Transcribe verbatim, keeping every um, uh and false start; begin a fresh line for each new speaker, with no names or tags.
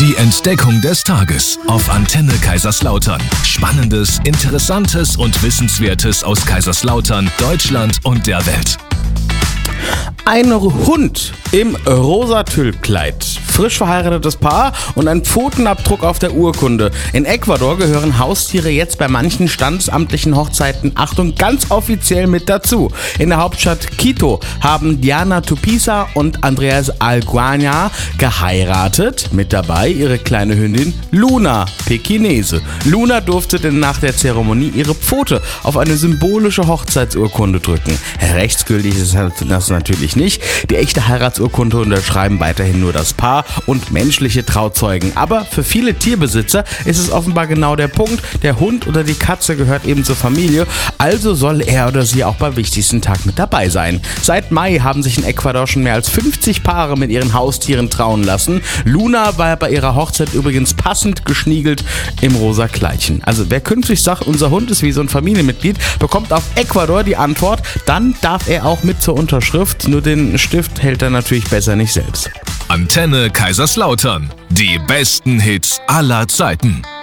Die Entdeckung des Tages auf Antenne Kaiserslautern. Spannendes, Interessantes und Wissenswertes aus Kaiserslautern, Deutschland und der Welt.
Ein Hund im rosa Tüllkleid, frisch verheiratetes Paar und ein Pfotenabdruck auf der Urkunde. In Ecuador gehören Haustiere jetzt bei manchen standesamtlichen Hochzeiten, Achtung, ganz offiziell mit dazu. In der Hauptstadt Quito haben Diana Tupiza und Andreas Alguaña geheiratet. Mit dabei ihre kleine Hündin Luna, Pekinese. Luna durfte denn nach der Zeremonie ihre Pfote auf eine symbolische Hochzeitsurkunde drücken. Rechtsgültig ist das natürlich nicht. Die echte Heiratsurkunde unterschreiben weiterhin nur das Paar und menschliche Trauzeugen. Aber für viele Tierbesitzer ist es offenbar genau der Punkt. Der Hund oder die Katze gehört eben zur Familie, also soll er oder sie auch beim wichtigsten Tag mit dabei sein. Seit Mai haben sich in Ecuador schon mehr als fünfzig Paare mit ihren Haustieren trauen lassen. Luna war bei ihrer Hochzeit übrigens passend geschniegelt im rosa Kleidchen. Also wer künftig sagt, unser Hund ist wie so ein Familienmitglied, bekommt auf Ecuador die Antwort, dann darf er auch mit zur Unterschrift. Nur den Stift hält er natürlich besser nicht selbst.
Antenne Kaiserslautern. Die besten Hits aller Zeiten.